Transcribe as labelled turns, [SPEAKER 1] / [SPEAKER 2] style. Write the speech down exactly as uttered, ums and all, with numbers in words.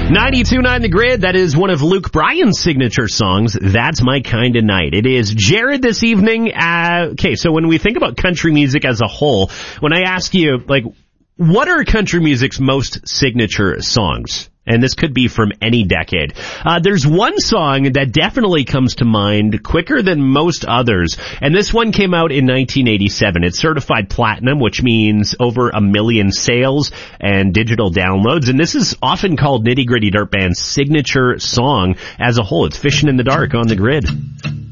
[SPEAKER 1] ninety-two point nine The Grid, that is one of Luke Bryan's signature songs, That's My Kinda Night. It is Jared this evening. Uh, okay, so when we think about country music as a whole, when I ask you, like, what are country music's most signature songs? And this could be from any decade. Uh, there's one song that definitely comes to mind quicker than most others. And this one came out in nineteen eighty-seven. It's certified platinum, which means over a million sales and digital downloads. And this is often called Nitty Gritty Dirt Band's signature song as a whole. It's Fishing in the Dark on The Grid.